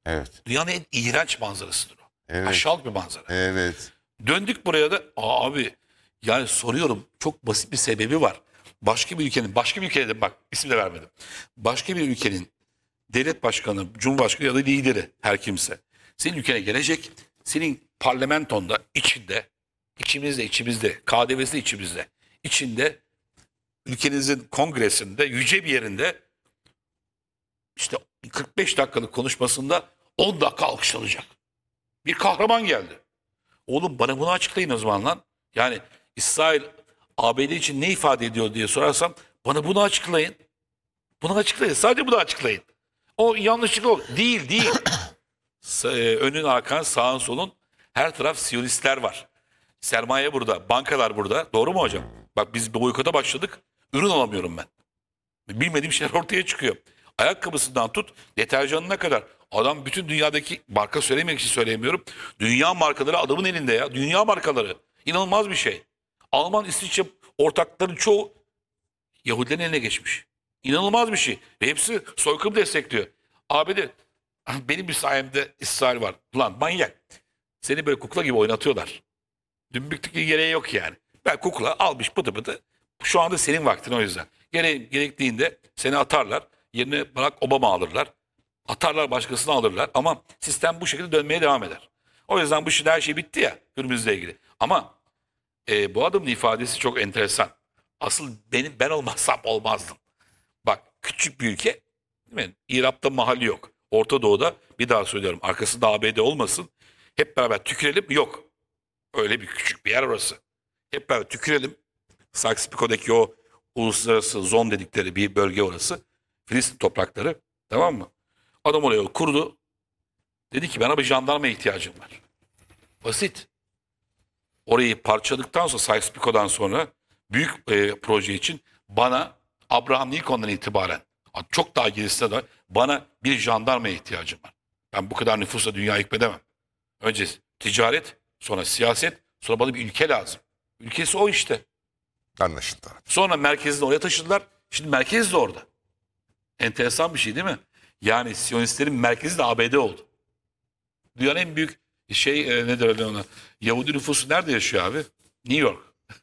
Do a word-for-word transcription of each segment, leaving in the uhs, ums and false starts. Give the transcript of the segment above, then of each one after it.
Evet. Dünyanın en iğrenç manzarasıdır o. Evet. Aşağılık bir manzara. Evet. Döndük buraya da abi yani soruyorum, çok basit bir sebebi var. Başka bir ülkenin, başka bir ülkede bak isim de vermedim. Başka bir ülkenin devlet başkanı, cumhurbaşkanı ya da lideri her kimse senin ülkene gelecek. Senin parlamentonda içinde, içimizde içimizde, K D V'si de içimizde, içinde ülkenizin kongresinde yüce bir yerinde işte kırk beş dakikalık konuşmasında on dakika alkışlanacak. Bir kahraman geldi. Oğlum bana bunu açıklayın o zaman lan. Yani İsrail A B D için ne ifade ediyor diye sorarsam bana bunu açıklayın. Bunu açıklayın. Sadece bunu açıklayın. O yanlışlıkla o. Değil değil. Sa- e, Önün arkan sağın solun her taraf Siyonistler var. Sermaye burada. Bankalar burada. Doğru mu hocam? Bak biz bir boykota başladık. Ürün alamıyorum ben. Bilmediğim şeyler ortaya çıkıyor. Ayakkabısından tut deterjanına kadar. Adam bütün dünyadaki marka söylemek için söyleyemiyorum. Dünya markaları adamın elinde ya. Dünya markaları. İnanılmaz bir şey. Alman, İsviçre ortakların çoğu Yahudilerin eline geçmiş. İnanılmaz bir şey. Ve hepsi soykırım destekliyor. A B D benim bir sayemde İsrail var. Ulan manyak. Seni böyle kukla gibi oynatıyorlar. Dümbüklük gereği yok yani. Ben kukla almış pıtı pıtı. Şu anda senin vaktin o yüzden. Gere gerektiğinde seni atarlar. Yerine Barack Obama alırlar. Atarlar başkasını alırlar. Ama sistem bu şekilde dönmeye devam eder. O yüzden bu işin her şey bitti ya günümüzle ilgili. Ama e, bu adamın ifadesi çok enteresan. Asıl benim ben olmazsam olmazdım. Bak küçük bir ülke değil mi? İrab'da mahalli yok. Orta Doğu'da bir daha söylüyorum arkasında A B D olmasın. Hep beraber tükürelim yok. Öyle bir küçük bir yer orası. Hep beraber tükürelim. Sykes-Picot'daki o uluslararası zon dedikleri bir bölge orası. Filistin toprakları. Tamam mı? Adam oraya kurdu. Dedi ki bana bir jandarma ihtiyacım var. Basit. Orayı parçaladıktan sonra Sykes-Picot'dan sonra büyük e, proje için bana Abraham Lincoln'dan itibaren çok daha gerisine de bana bir jandarma ihtiyacım var. Ben bu kadar nüfusla dünyayı hükmedemem. Önce ticaret, sonra siyaset, sonra bana bir ülke lazım. Ülkesi o işte. Anlaşıldı. Sonra merkezini oraya taşıdılar. Şimdi merkez de orada. Enteresan bir şey değil mi? Yani Siyonistlerin merkezi de A B D oldu. Dünyanın en büyük şey e, ne derler ona? Yahudi nüfusu nerede yaşıyor abi? New York.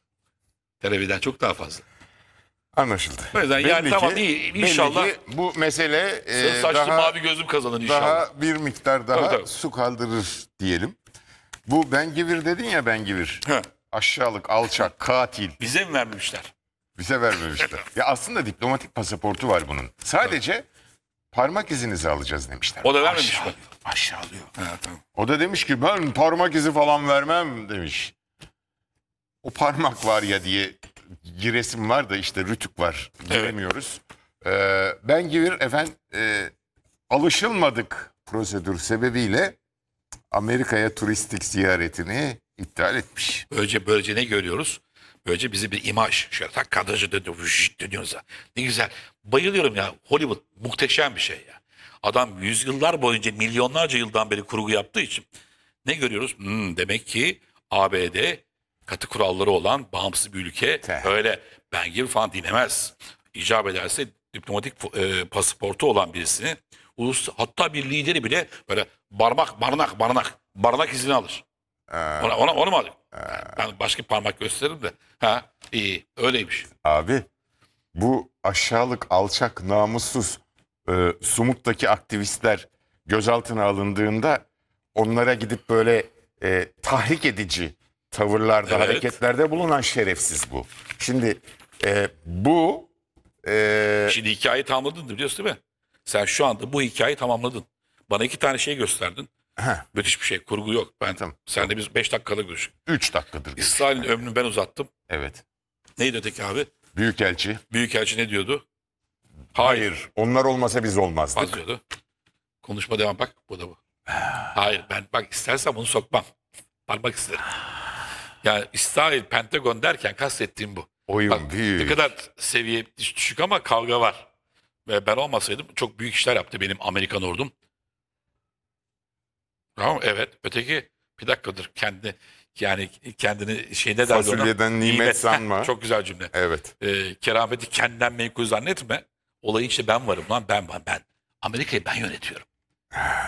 Tel Aviv'den çok daha fazla. Anlaşıldı. O yüzden yani Belli tamam ki- iyi belli inşallah ki bu mesele e, sarı saçlı daha, mavi gözlüm kazanır inşallah. daha bir miktar daha Tabii, tabii. su kaldırır diyelim. Bu Bengivir dedin ya Bengivir. He. Aşağılık, alçak, katil. Bize mi vermemişler? Bize vermemişler. Ya aslında diplomatik pasaportu var bunun. Sadece parmak izinizi alacağız demişler. O da vermemiş mi? Aşağılıyor. Aşağılıyor. Ha, tamam. O da demiş ki ben parmak izi falan vermem demiş. O parmak var ya diye giresim var da işte rütük var. Giremiyoruz. Ee, ben Givir efendim e, alışılmadık prosedür sebebiyle Amerika'ya turistik ziyaretini iptal etmiş. Böylece böylece ne görüyoruz? Böylece bizi bir imaj. Şöyle tak kadraja dönüyor, vücut dönüyoruz ya. Ne güzel. Bayılıyorum ya. Hollywood muhteşem bir şey ya. Adam yüzyıllar boyunca milyonlarca yıldan beri kurgu yaptığı için ne görüyoruz? Hmm, demek ki A B D katı kuralları olan bağımsız bir ülke. Teh. Öyle ben gibi falan dinemez. İcap ederse diplomatik e, pasaportu olan birisini ulus, hatta bir lideri bile böyle parmak barınak barınak barınak izini alır. Ona, ona, onu mu alayım? Ben başka bir parmak gösteririm de. Ha iyi öyleymiş. Abi bu aşağılık, alçak, namussuz e, Sumut'taki aktivistler gözaltına alındığında onlara gidip böyle e, tahrik edici tavırlarda, Evet. hareketlerde bulunan şerefsiz bu. Şimdi e, bu e, Şimdi hikayeyi tamamladın biliyorsun değil mi? Sen şu anda bu hikayeyi tamamladın. Bana iki tane şey gösterdin. heh, Müthiş bir şey. Kurgu yok. Ben Tamam. sen de biz beş dakikada görüştük. üç dakikadır. İsrail'in ömrünü ben uzattım. Evet. Neydi öteki abi? Büyükelçi. Büyükelçi ne diyordu? Hayır. Onlar olmasa biz olmazdık. Az diyordu. Konuşma devam bak. Bu da bu. Hayır ben bak istersen bunu sokmam. Parmak isterim. Yani İsrail, Pentagon derken kastettiğim bu. Oyun Bak, büyük. ne kadar seviye düşük ama kavga var. Ve ben olmasaydım çok büyük işler yaptı benim Amerikan ordum. Tamam evet. Öteki bir dakikadır kendi yani kendini şey ne derdi ona? Fasulyeden nimet sanma. Çok güzel cümle. Evet. Ee, kerameti kendinden menkul zannetme. Olayın işte ben varım lan ben ben ben. Amerika'yı ben yönetiyorum.